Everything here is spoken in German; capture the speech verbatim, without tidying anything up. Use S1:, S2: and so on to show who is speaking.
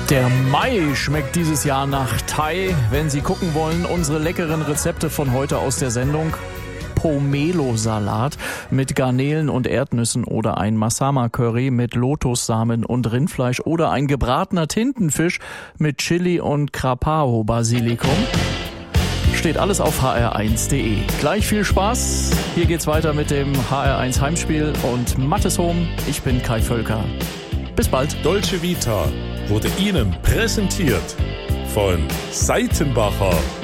S1: Der Mai schmeckt dieses Jahr nach Thai. Wenn Sie gucken wollen, unsere leckeren Rezepte von heute aus der Sendung: Pomelo-Salat mit Garnelen und Erdnüssen oder ein Masama-Curry mit Lotussamen und Rindfleisch oder ein gebratener Tintenfisch mit Chili und Crapao-Basilikum. Steht alles auf h r eins punkt d e. Gleich viel Spaß. Hier geht's weiter mit dem H R eins Heimspiel und Mattes Home. Ich bin Kai Völker. Bis bald.
S2: Dolce Vita wurde Ihnen präsentiert von Seitenbacher.